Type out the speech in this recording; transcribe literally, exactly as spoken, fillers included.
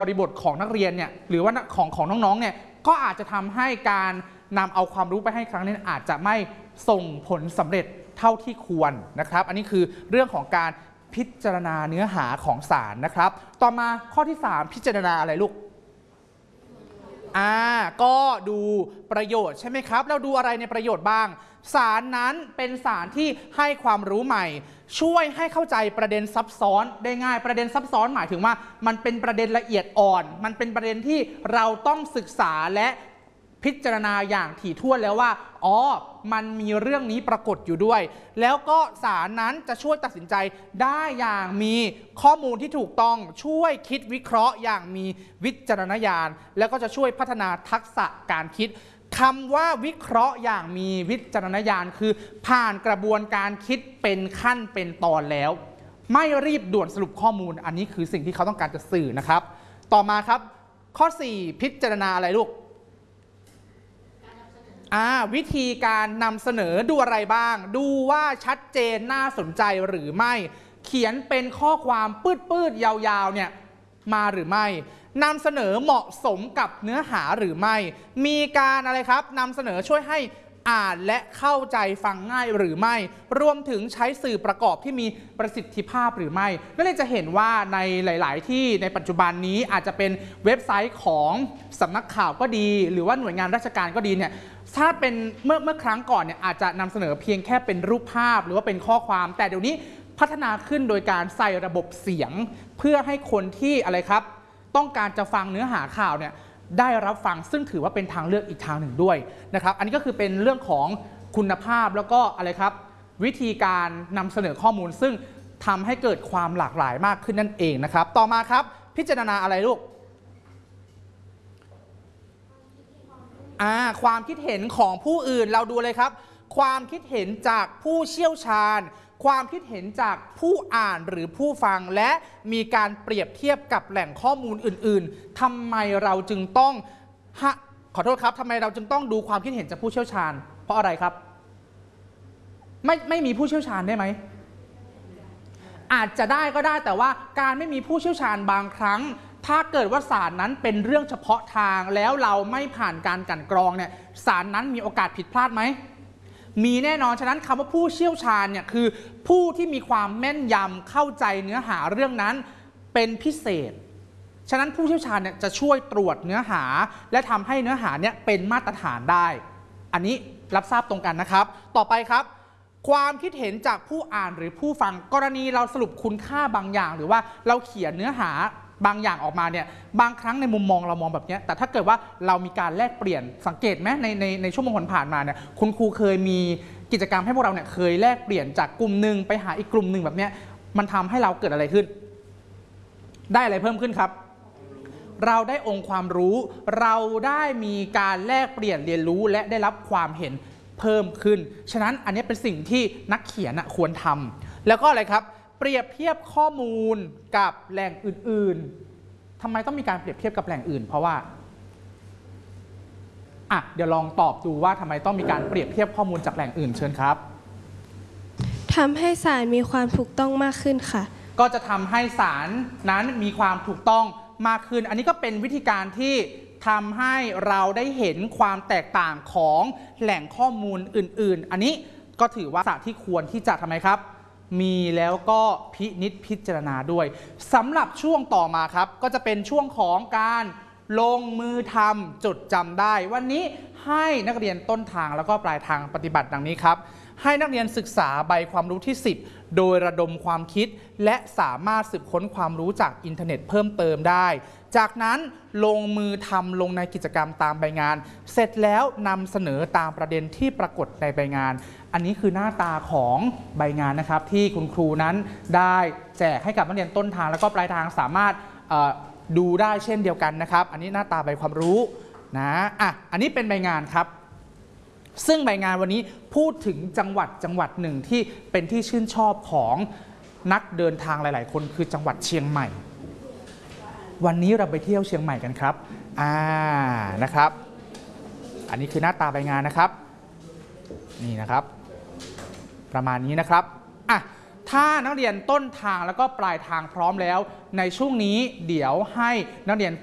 บริบทของนักเรียนเนี่ยหรือว่าของของน้องๆเนี่ยก็อาจจะทำให้การนำเอาความรู้ไปให้ครั้งนี้อาจจะไม่ส่งผลสำเร็จเท่าที่ควรนะครับอันนี้คือเรื่องของการพิจารณาเนื้อหาของศาลนะครับต่อมาข้อที่สามพิจารณาอะไรลูกอ่าก็ดูประโยชน์ใช่ไหมครับแล้วดูอะไรในประโยชน์บ้างสารนั้นเป็นสารที่ให้ความรู้ใหม่ช่วยให้เข้าใจประเด็นซับซ้อนได้ง่ายประเด็นซับซ้อนหมายถึงว่ามันเป็นประเด็นละเอียดอ่อนมันเป็นประเด็นที่เราต้องศึกษาและพิจารณาอย่างถี่ถ้วนแล้วว่าอ๋อมันมีเรื่องนี้ปรากฏอยู่ด้วยแล้วก็สารนั้นจะช่วยตัดสินใจได้อย่างมีข้อมูลที่ถูกต้องช่วยคิดวิเคราะห์อย่างมีวิจารณญาณแล้วก็จะช่วยพัฒนาทักษะการคิดคำว่าวิเคราะห์อย่างมีวิจารณญาณคือผ่านกระบวนการคิดเป็นขั้นเป็นตอนแล้วไม่รีบด่วนสรุปข้อมูลอันนี้คือสิ่งที่เขาต้องการจะสื่อนะครับต่อมาครับข้อสี่พิจารณาอะไรลูกอ่าวิธีการนำเสนอดูอะไรบ้างดูว่าชัดเจนน่าสนใจหรือไม่เขียนเป็นข้อความปืดๆยาวๆเนี่ยมาหรือไม่นำเสนอเหมาะสมกับเนื้อหาหรือไม่มีการอะไรครับนำเสนอช่วยให้อ่านและเข้าใจฟังง่ายหรือไม่รวมถึงใช้สื่อประกอบที่มีประสิทธิภาพหรือไม่นั่นเลยจะเห็นว่าในหลายๆที่ในปัจจุบันนี้อาจจะเป็นเว็บไซต์ของสำนักข่าวก็ดีหรือว่าหน่วยงานราชการก็ดีเนี่ยถ้าเป็นเมื่อเมื่อครั้งก่อนเนี่ยอาจจะนำเสนอเพียงแค่เป็นรูปภาพหรือว่าเป็นข้อความแต่เดี๋ยวนี้พัฒนาขึ้นโดยการใส่ระบบเสียงเพื่อให้คนที่อะไรครับต้องการจะฟังเนื้อหาข่าวเนี่ยได้รับฟังซึ่งถือว่าเป็นทางเลือกอีกทางหนึ่งด้วยนะครับอันนี้ก็คือเป็นเรื่องของคุณภาพแล้วก็อะไรครับวิธีการนำเสนอข้อมูลซึ่งทำให้เกิดความหลากหลายมากขึ้นนั่นเองนะครับต่อมาครับพิจารณาอะไรลูกอ่าความคิดเห็นของผู้อื่นเราดูเลยครับความคิดเห็นจากผู้เชี่ยวชาญความคิดเห็นจากผู้อ่านหรือผู้ฟังและมีการเปรียบเทียบกับแหล่งข้อมูลอื่นๆทำไมเราจึงต้องขอโทษครับทำไมเราจึงต้องดูความคิดเห็นจากผู้เชี่ยวชาญเพราะอะไรครับไม่ไม่มีผู้เชี่ยวชาญได้ไหมอาจจะได้ก็ได้แต่ว่าการไม่มีผู้เชี่ยวชาญบางครั้งถ้าเกิดว่าสารนั้นเป็นเรื่องเฉพาะทางแล้วเราไม่ผ่านการกลั่นกรองเนี่ยสารนั้นมีโอกาสผิดพลาดไหมมีแน่นอนฉะนั้นคำว่าผู้เชี่ยวชาญเนี่ยคือผู้ที่มีความแม่นยำเข้าใจเนื้อหาเรื่องนั้นเป็นพิเศษฉะนั้นผู้เชี่ยวชาญเนี่ยจะช่วยตรวจเนื้อหาและทำให้เนื้อหาเนี่ยเป็นมาตรฐานได้อันนี้รับทราบตรงกันนะครับต่อไปครับความคิดเห็นจากผู้อ่านหรือผู้ฟังกรณีเราสรุปคุณค่าบางอย่างหรือว่าเราเขียนเนื้อหาบางอย่างออกมาเนี่ยบางครั้งในมุมมองเรามองแบบนี้แต่ถ้าเกิดว่าเรามีการแลกเปลี่ยนสังเกตไหมในในในชั่วโมงผ่านมาเนี่ยคุณครูเคยมีกิจกรรมให้พวกเราเนี่ยเคยแลกเปลี่ยนจากกลุ่มหนึ่งไปหาอีกกลุ่มหนึ่งแบบนี้มันทำให้เราเกิดอะไรขึ้นได้อะไรเพิ่มขึ้นครับเราได้องค์ความรู้เราได้มีการแลกเปลี่ยนเรียนรู้และได้รับความเห็นเพิ่มขึ้นฉะนั้นอันนี้เป็นสิ่งที่นักเขียนควรทำแล้วก็อะไรครับเปรียบเทียบข้อมูลกับแหล่งอื่นๆทำไมต้องมีการเปรียบเทียบกับแหล่งอื่นเพราะว่าอ่ะเดี๋ยวลองตอบดูว่าทำไมต้องมีการเปรียบเทียบข้อมูลจากแหล่งอื่นเชิญครับทำให้สารมีความถูกต้องมากขึ้นค่ะก็จะทำให้สารนั้นมีความถูกต้องมากขึ้นอันนี้ก็เป็นวิธีการที่ทำให้เราได้เห็นความแตกต่างของแหล่งข้อมูลอื่นๆอันนี้ก็ถือว่าสารที่ควรที่จะทำไมครับมีแล้วก็พินิจพิจารณาด้วยสำหรับช่วงต่อมาครับก็จะเป็นช่วงของการลงมือทำจดจำได้วันนี้ให้นักเรียนต้นทางแล้วก็ปลายทางปฏิบัติดังนี้ครับให้นักเรียนศึกษาใบความรู้ที่สิบโดยระดมความคิดและสามารถสืบค้นความรู้จากอินเทอร์เน็ตเพิ่มเติมได้จากนั้นลงมือทำลงในกิจกรรมตามใบงานเสร็จแล้วนำเสนอตามประเด็นที่ปรากฏในใบงานอันนี้คือหน้าตาของใบงานนะครับที่คุณครูนั้นได้แจกให้กับนักเรียนต้นทางแล้วก็ปลายทางสามารถดูได้เช่นเดียวกันนะครับอันนี้หน้าตาใบความรู้นะอ่ะอันนี้เป็นใบงานครับซึ่งใบงานวันนี้พูดถึงจังหวัดจังหวัดหนึ่งที่เป็นที่ชื่นชอบของนักเดินทางหลายๆคนคือจังหวัดเชียงใหม่วันนี้เราไปเที่ยวเชียงใหม่กันครับอ่านะครับอันนี้คือหน้าตาใบงานนะครับนี่นะครับประมาณนี้นะครับอ่ะถ้านักเรียนต้นทางแล้วก็ปลายทางพร้อมแล้วในช่วงนี้เดี๋ยวให้นักเรียน